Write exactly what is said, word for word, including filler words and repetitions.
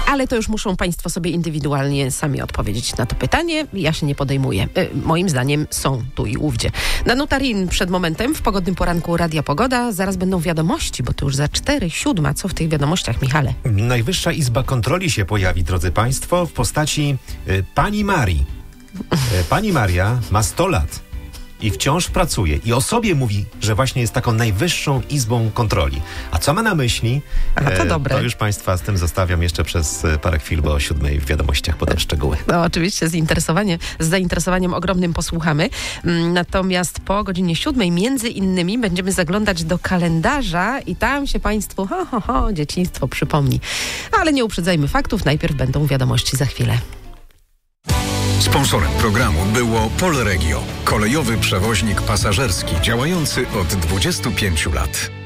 Ale to już muszą Państwo sobie indywidualnie sami odpowiedzieć na to pytanie. Ja się nie podejmuję. Y, moim zdaniem są tu i ówdzie. Danuta Rin przed momentem w pogodnym poranku Radia Pogoda. Zaraz będą wiadomości, bo to już za cztery siódma. Co w tych wiadomościach, Michale? Najwyższa Izba Kontroli się pojawi, drodzy Państwo, w postaci y, pani Marii. Y, pani Maria ma sto lat. I wciąż pracuje. I o sobie mówi, że właśnie jest taką najwyższą izbą kontroli. A co ma na myśli? A to dobre. To już Państwa z tym zostawiam jeszcze przez parę chwil, bo o siódmej w wiadomościach podam szczegóły. No oczywiście z, zainteresowanie, z zainteresowaniem ogromnym posłuchamy. Natomiast po godzinie siódmej między innymi będziemy zaglądać do kalendarza i tam się Państwu ho, ho, ho, dzieciństwo przypomni. Ale nie uprzedzajmy faktów. Najpierw będą wiadomości za chwilę. Sponsorem programu było Polregio, kolejowy przewoźnik pasażerski działający od dwudziestu pięciu lat.